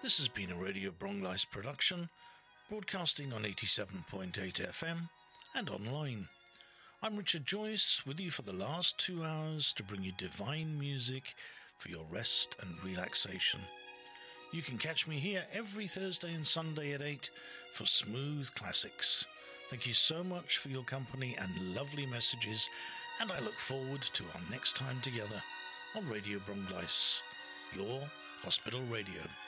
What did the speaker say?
This has been a Radio Bronglice production, broadcasting on 87.8 FM and online. I'm Richard Joyce, with you for the last 2 hours to bring you divine music for your rest and relaxation. You can catch me here every Thursday and Sunday at 8 for smooth classics. Thank you so much for your company and lovely messages, and I look forward to our next time together on Radio Bronglice, your hospital radio.